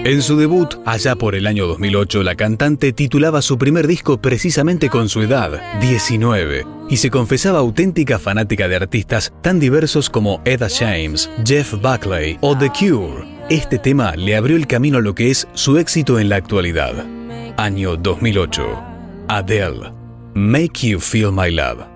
En su debut, allá por el año 2008, la cantante titulaba su primer disco precisamente con su edad, 19, y se confesaba auténtica fanática de artistas tan diversos como Etta James, Jeff Buckley o The Cure. Este tema le abrió el camino a lo que es su éxito en la actualidad. Año 2008. Adele, Make You Feel My Love.